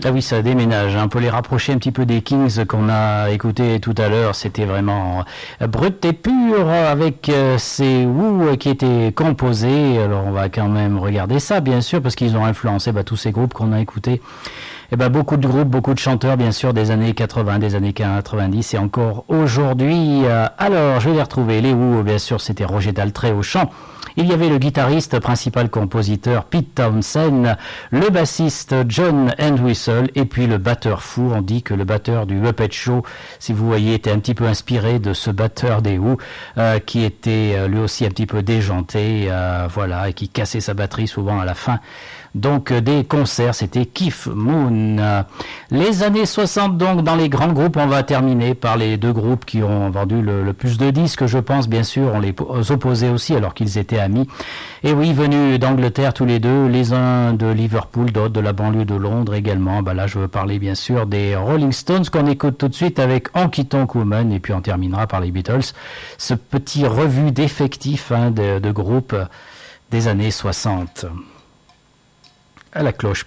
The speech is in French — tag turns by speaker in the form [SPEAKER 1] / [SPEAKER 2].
[SPEAKER 1] Ah oui, ça déménage. On peut les rapprocher un petit peu des Kings qu'on a écoutés tout à l'heure. C'était vraiment brut et pur avec ces Who qui étaient composés. Alors on va quand même regarder ça, bien sûr, parce qu'ils ont influencé tous ces groupes qu'on a écoutés. Beaucoup de groupes, beaucoup de chanteurs, bien sûr, des années 80, des années 90 et encore aujourd'hui. Alors, je vais les retrouver. Les Who, bien sûr, c'était Roger Daltrey au chant. Il y avait le guitariste, principal compositeur Pete Townshend, le bassiste John Entwistle et puis le batteur fou. On dit que le batteur du Muppet Show, si vous voyez, était un petit peu inspiré de ce batteur des Who, qui était lui aussi un petit peu déjanté, voilà, et qui cassait sa batterie souvent à la fin. Donc des concerts, c'était Keith Moon. Les années 60, donc, dans les grands groupes, on va terminer par les deux groupes qui ont vendu le plus de disques, je pense, bien sûr. On les opposait aussi alors qu'ils étaient amis. Et oui, venus d'Angleterre tous les deux, les uns de Liverpool, d'autres de la banlieue de Londres également. Là, je veux parler bien sûr des Rolling Stones qu'on écoute tout de suite avec Honky Tonk Woman, et puis on terminera par les Beatles. Ce petit revue d'effectifs de groupes des années 60. À la cloche.